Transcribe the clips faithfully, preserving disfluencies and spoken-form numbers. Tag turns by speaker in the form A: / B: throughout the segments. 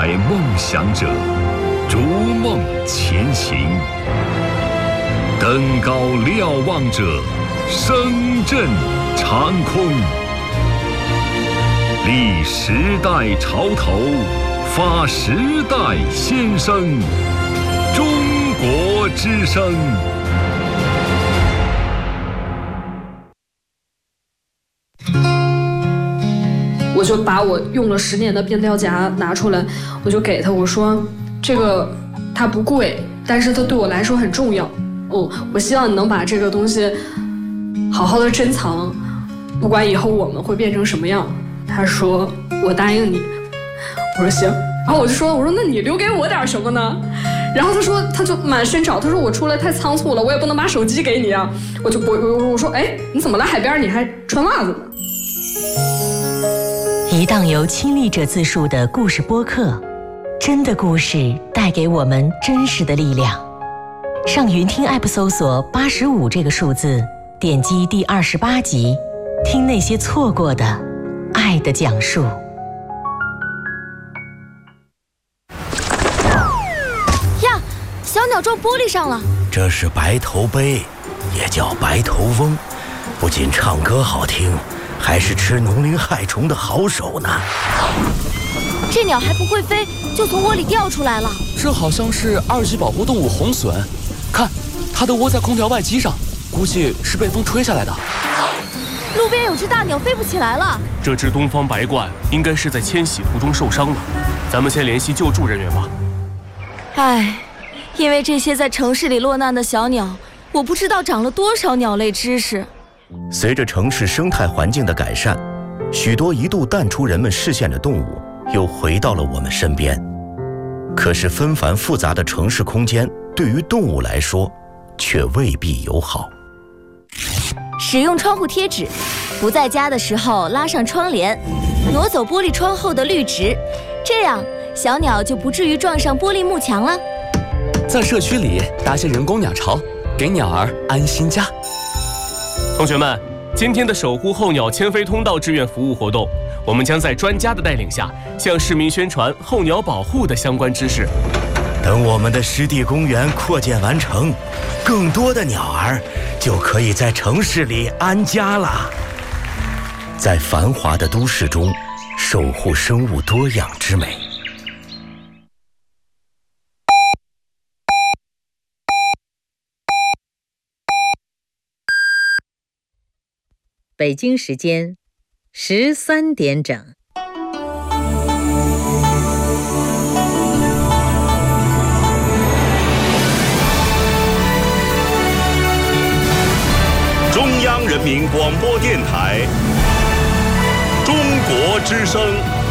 A: 梦想者，逐梦前行。登高瞭望者，声震长空。立时代潮头，发时代先声。中国之声。
B: 我就把我用了十年的变调夹拿出来，我就给他，我说这个它不贵，但是它对我来说很重要。嗯，我希望你能把这个东西好好的珍藏，不管以后我们会变成什么样。他说我答应你。我说行。然后我就说我说那你留给我点什么呢？然后他说他就满身找，他说我出来太仓促了，我也不能把手机给你啊。我就我我我说哎，你怎么来海边你还穿袜子呢？
C: 一档由亲历者自述的故事播客，真的故事带给我们真实的力量。上云听 App 搜索八十五这个数字，点击第二十八集，听那些错过的爱的讲述。
D: 呀，小鸟撞玻璃上了。
E: 这是白头鹎，也叫白头翁，不仅唱歌好听，还是吃农林害虫的好手呢。
D: 这鸟还不会飞，就从窝里掉出来了。
F: 这好像是二级保护动物红隼，看，它都窝在空调外机上，估计是被风吹下来的。
D: 路边有只大鸟飞不起来了。
G: 这只东方白鹳应该是在迁徙途中受伤了，咱们先联系救助人员吧。
D: 唉，因为这些在城市里落难的小鸟，我不知道长了多少鸟类知识。
E: 随着城市生态环境的改善，许多一度淡出人们视线的动物又回到了我们身边。可是纷繁复杂的城市空间对于动物来说却未必友好。
D: 使用窗户贴纸，不在家的时候拉上窗帘，挪走玻璃窗后的绿植，这样小鸟就不至于撞上玻璃幕墙了。
F: 在社区里搭些人工鸟巢，给鸟儿安心家。
G: 同学们，今天的守护候鸟迁飞通道志愿服务活动，我们将在专家的带领下，向市民宣传候鸟保护的相关知识。
E: 等我们的湿地公园扩建完成，更多的鸟儿就可以在城市里安家了。在繁华的都市中，守护生物多样之美。
C: 北京时间十三点整。
A: 中央人民广播电台，中国之声。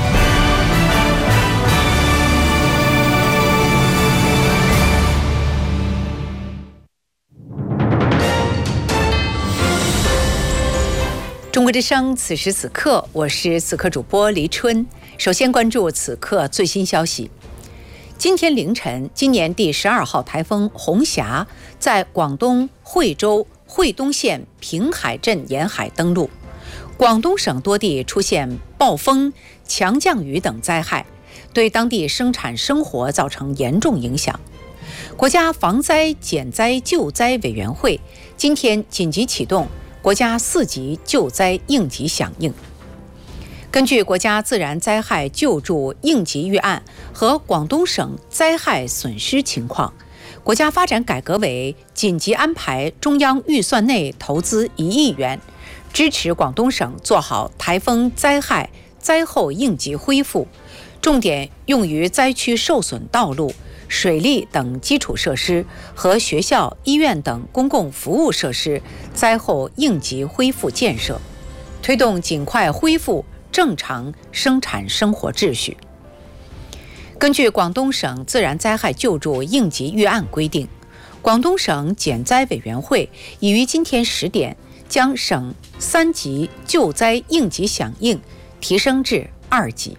C: 中国之声，此时此刻，我是此刻主播黎春。首先关注此刻最新消息。今天凌晨，今年第十二号台风红霞在广东惠州惠东县平海镇沿海登陆，广东省多地出现暴风、强降雨等灾害，对当地生产生活造成严重影响。国家防灾减灾救灾委员会今天紧急启动国家四级救灾应急响应。根据国家自然灾害救助应急预案和广东省灾害损失情况，国家发展改革委紧急安排中央预算内投资一亿元，支持广东省做好台风灾害灾后应急恢复，重点用于灾区受损道路、水利等基础设施和学校、医院等公共服务设施灾后应急恢复建设，推动尽快恢复正常生产生活秩序。根据广东省自然灾害救助应急预案规定，广东省减灾委员会已于今天十点将省三级救灾应急响应提升至二级。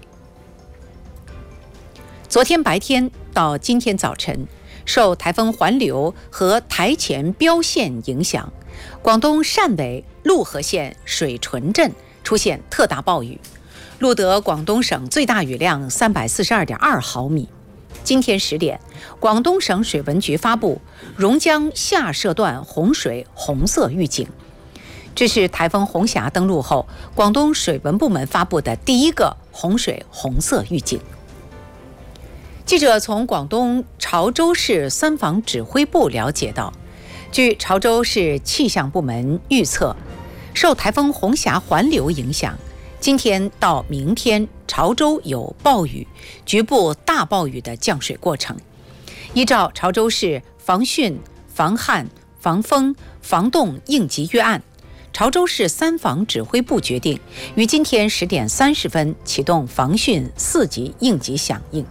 C: 昨天白天到今天早晨，受台风环流和台前标线影响，广东汕尾陆河县水纯镇出现特大暴雨， 录得广东省最大雨量三百四十二点二毫米。今天十点，广东省水文局发布榕江下涉段洪水红色预警。这是台风红霞登陆后，广东水文部门发布的第一个洪水红色预警。记者从广东潮州市三防指挥部了解到，据潮州市气象部门预测，受台风红霞环流影响，今天到明天潮州有暴雨，局部大暴雨的降水过程。依照潮州市防汛、防旱、防风、防冻应急预案，潮州市三防指挥部决定于今天十点三十分启动防汛四级应急响应。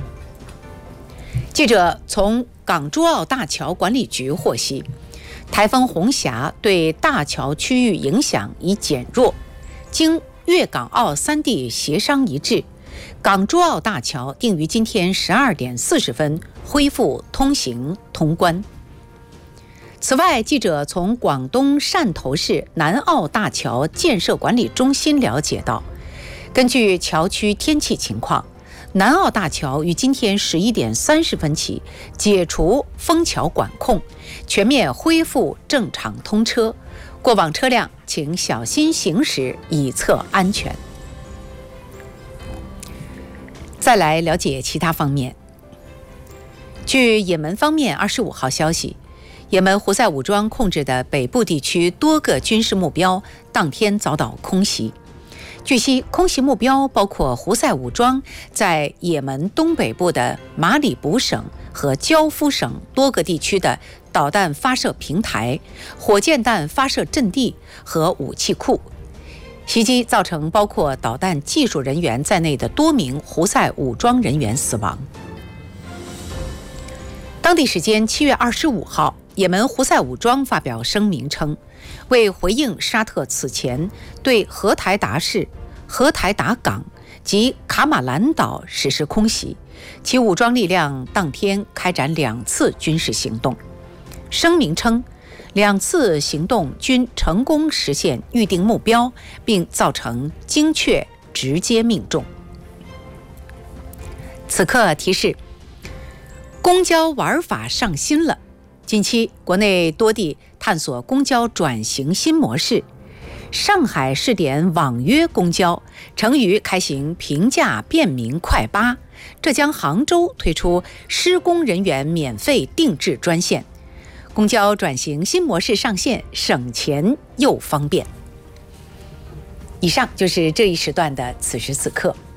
C: 记者从港珠澳大桥管理局获悉，台风红霞对大桥区域影响已减弱，经粤港澳三地协商一致，港珠澳大桥定于今天十二点四十分恢复通行通关。此外，记者从广东汕头市南澳大桥建设管理中心了解到，根据桥区天气情况，南澳大桥于今天十一点三十分起解除封桥管控，全面恢复正常通车。过往车辆请小心行驶，以策安全。再来了解其他方面。据也门方面二十五号消息，也门胡塞武装控制的北部地区多个军事目标当天遭到空袭。据悉，空袭目标包括胡塞武装在也门东北部的马里卜省和焦夫省多个地区的导弹发射平台、火箭弹发射阵地和武器库。袭击造成包括导弹技术人员在内的多名胡塞武装人员死亡。当地时间七月二十五号，也门胡塞武装发表声明称，为回应沙特此前对荷台达市、荷台达港及卡马兰岛实施空袭，其武装力量当天开展两次军事行动。声明称，两次行动均成功实现预定目标，并造成精确直接命中。此刻提示，公交玩法上新了。近期，国内多地探索公交转型新模式。上海试点网约公交，成渝开行平价便民快巴，浙江杭州推出施工人员免费定制专线。公交转型新模式上线，省钱又方便。以上就是这一时段的此时此刻。